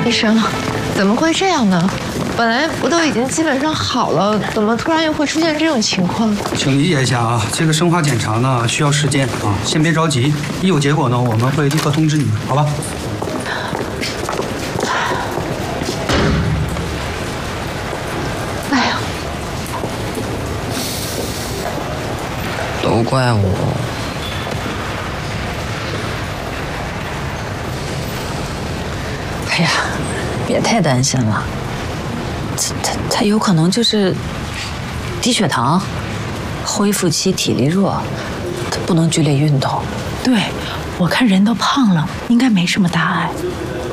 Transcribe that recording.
医生，怎么会这样呢？本来不都已经基本上好了，怎么突然又会出现这种情况？ 请理解一下啊，这个生化检查呢需要时间啊，先别着急，一有结果呢，我们会立刻通知你们，好吧？ 哎呀， 都怪我。 哎呀，别太担心了，他有可能就是低血糖，恢复期体力弱，他不能剧烈运动。 对，我看人都胖了，应该没什么大碍。